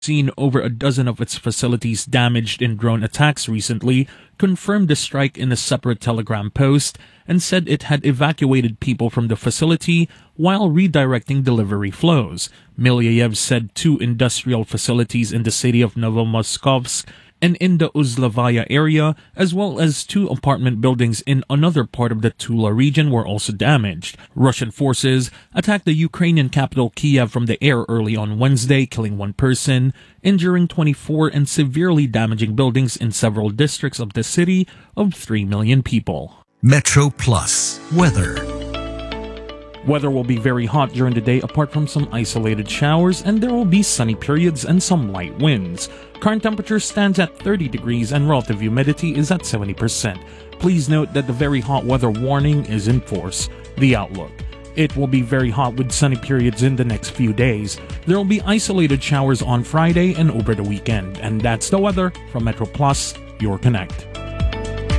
seen over a dozen of its facilities damaged in drone attacks recently, confirmed the strike in a separate Telegram post and said it had evacuated people from the facility while redirecting delivery flows. Milyayev said 2 industrial facilities in the city of Novomoskovsk and in the Uzlavaya area, as well as 2 apartment buildings in another part of the Tula region were also damaged. Russian forces attacked the Ukrainian capital Kiev from the air early on Wednesday, killing 1 person, injuring 24 and severely damaging buildings in several districts of the city of 3 million people. Metro Plus weather. Weather will be very hot during the day apart from some isolated showers, and there will be sunny periods and some light winds. Current temperature stands at 30 degrees and relative humidity is at 70%. Please note that the very hot weather warning is in force. The outlook. It will be very hot with sunny periods in the next few days. There will be isolated showers on Friday and over the weekend. And that's the weather from Metro Plus, your Connect.